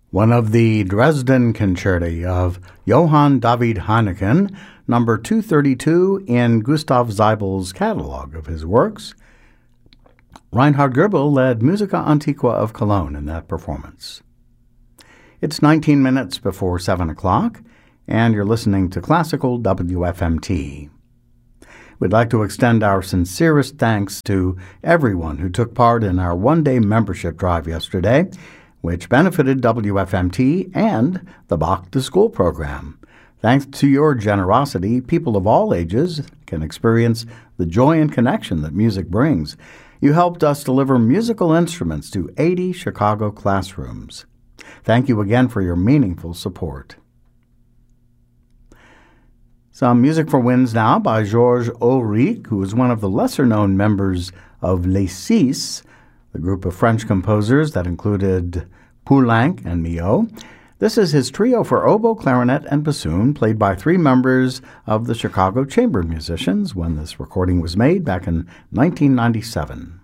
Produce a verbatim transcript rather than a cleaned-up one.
One of the Dresden Concerti of Johann David Heineken, number two thirty-two in Gustav Zeibel's catalog of his works. Reinhard Goebel led Musica Antiqua of Cologne in that performance. It's nineteen minutes before seven o'clock, and you're listening to Classical W F M T. We'd like to extend our sincerest thanks to everyone who took part in our one-day membership drive yesterday, which benefited W F M T and the Bach to School program. Thanks to your generosity, people of all ages can experience the joy and connection that music brings. You helped us deliver musical instruments to eighty Chicago classrooms. Thank you again for your meaningful support. Some music for winds now by Georges Ulrich, who is one of the lesser-known members of Les Six, the group of French composers that included Poulenc and Milhaud. This is his trio for oboe, clarinet, and bassoon, played by three members of the Chicago Chamber Musicians when this recording was made back in nineteen ninety-seven.